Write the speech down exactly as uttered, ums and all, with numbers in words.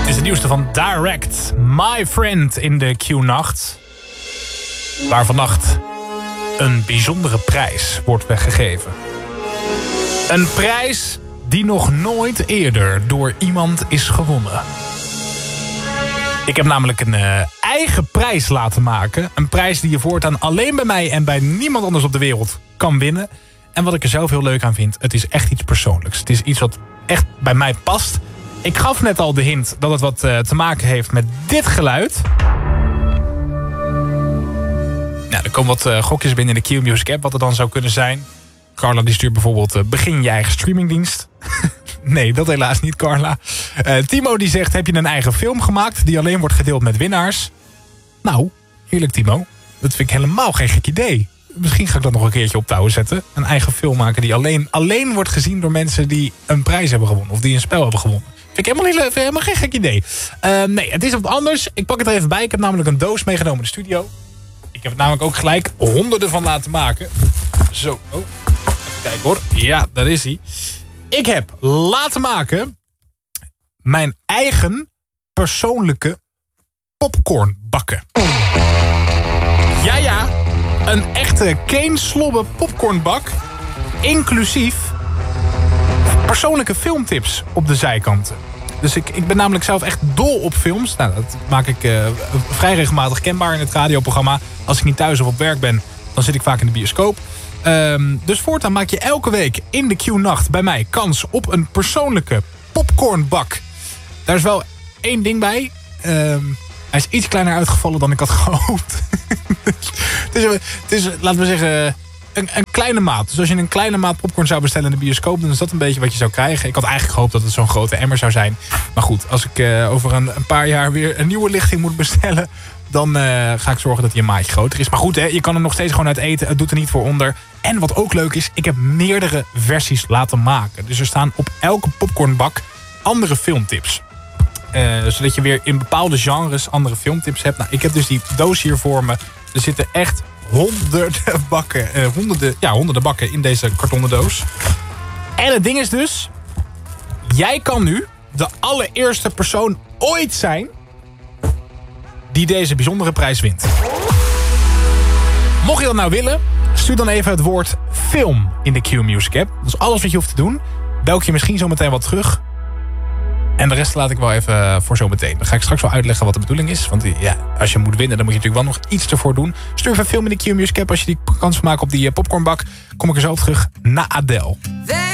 Dit is het nieuwste van Direct, My Friend in de Q-nacht. Waar vannacht een bijzondere prijs wordt weggegeven. Een prijs die nog nooit eerder door iemand is gewonnen. Ik heb namelijk een uh, eigen prijs laten maken. Een prijs die je voortaan alleen bij mij en bij niemand anders op de wereld kan winnen. En wat ik er zelf heel leuk aan vind, het is echt iets persoonlijks. Het is iets wat echt bij mij past. Ik gaf net al de hint dat het wat uh, te maken heeft met dit geluid. Nou, er komen wat uh, gokjes binnen in de Q-Music app wat er dan zou kunnen zijn. Carla die stuurt bijvoorbeeld, uh, begin je eigen streamingdienst. Nee, dat helaas niet, Carla. Uh, Timo die zegt, heb je een eigen film gemaakt die alleen wordt gedeeld met winnaars? Nou, heerlijk Timo. Dat vind ik helemaal geen gek idee. Misschien ga ik dat nog een keertje op touwen zetten. Een eigen film maken die alleen, alleen wordt gezien door mensen die een prijs hebben gewonnen. Of die een spel hebben gewonnen. Vind ik helemaal, niet, helemaal geen gek idee. Uh, nee, het is wat anders. Ik pak het er even bij. Ik heb namelijk een doos meegenomen in de studio. Ik heb het namelijk ook gelijk honderden van laten maken. Zo, oh. Even kijken hoor. Ja, daar is hij. Ik heb laten maken mijn eigen persoonlijke popcornbakken. Ja, ja. Een echte Keen Slobbe popcornbak. Inclusief persoonlijke filmtips op de zijkanten. Dus ik, ik ben namelijk zelf echt dol op films. Nou, dat maak ik uh, vrij regelmatig kenbaar in het radioprogramma. Als ik niet thuis of op werk ben, dan zit ik vaak in de bioscoop. Um, dus voortaan maak je elke week in de Q-nacht bij mij kans op een persoonlijke popcornbak. Daar is wel één ding bij. Um, hij is iets kleiner uitgevallen dan ik had gehoopt. het, is, het is, laten we zeggen, een, een kleine maat. Dus als je een kleine maat popcorn zou bestellen in de bioscoop, dan is dat een beetje wat je zou krijgen. Ik had eigenlijk gehoopt dat het zo'n grote emmer zou zijn. Maar goed, als ik uh, over een, een paar jaar weer een nieuwe lichting moet bestellen, dan uh, ga ik zorgen dat hij een maatje groter is. Maar goed, hè, je kan hem nog steeds gewoon uit eten. Het doet er niet voor onder. En wat ook leuk is, ik heb meerdere versies laten maken. Dus er staan op elke popcornbak andere filmtips. Uh, zodat je weer in bepaalde genres andere filmtips hebt. Nou, ik heb dus die doos hier voor me. Er zitten echt honderden bakken, uh, honderden, ja, honderden bakken in deze kartonnen doos. En het ding is dus, jij kan nu de allereerste persoon ooit zijn die deze bijzondere prijs wint. Mocht je dat nou willen, stuur dan even het woord film in de Q-Music app. Dat is alles wat je hoeft te doen. Bel ik je misschien zo meteen wat terug. En de rest laat ik wel even voor zo meteen. Dan ga ik straks wel uitleggen wat de bedoeling is. Want ja, als je moet winnen, dan moet je natuurlijk wel nog iets ervoor doen. Stuur even film in de Q-Music app als je die kans maakt op die popcornbak. Kom ik er zo op terug na Adele.